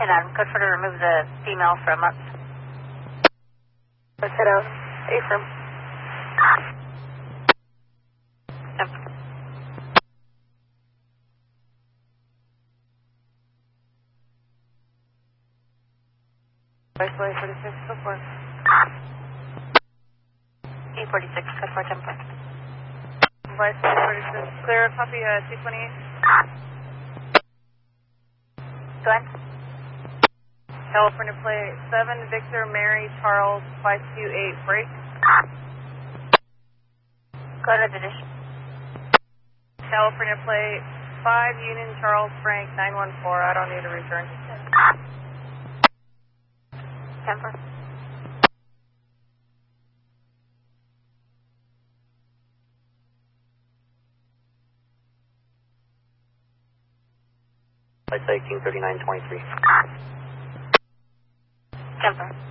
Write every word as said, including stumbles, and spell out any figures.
ten Adam, code for to remove the female from us. Let's head out. A-firm. Vice forty-six, go for it. E forty-six, code for temper. Vice forty-six, clear, copy, uh, two twenty-eight. Go ahead. California plate seven, Victor, Mary, Charles, five two eight, break. Go ahead with the dish. California plate five, Union, Charles, Frank, nine one four, I don't need a return. Temper. Flight eighteen thirty-nine twenty-three. Temper.